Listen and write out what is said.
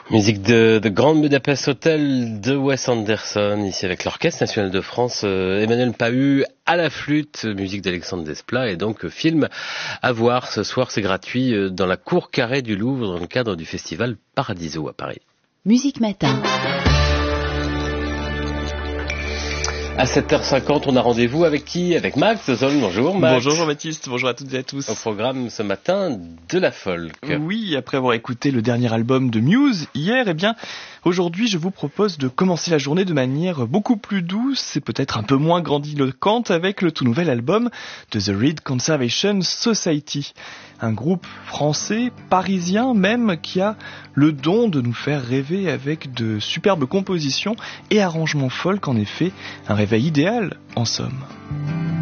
Musique de Grand Budapest Hotel de Wes Anderson, ici avec l'Orchestre National de France, Emmanuel Pahud à la flûte, musique d'Alexandre Desplat, et donc film à voir ce soir, c'est gratuit, dans la cour carrée du Louvre, dans le cadre du festival Paradiso à Paris. Musique Matin. À 7h50, on a rendez-vous avec qui ? Avec Max Zone. Bonjour Max. Bonjour Jean-Baptiste, bonjour à toutes et à tous. Au programme ce matin, de la folk. Oui, après avoir écouté le dernier album de Muse hier, aujourd'hui je vous propose de commencer la journée de manière beaucoup plus douce et peut-être un peu moins grandiloquente avec le tout nouvel album de The Reed Conservation Society. Un groupe français, parisien même, qui a le don de nous faire rêver avec de superbes compositions et arrangements folk, en effet, un réveil idéal en somme.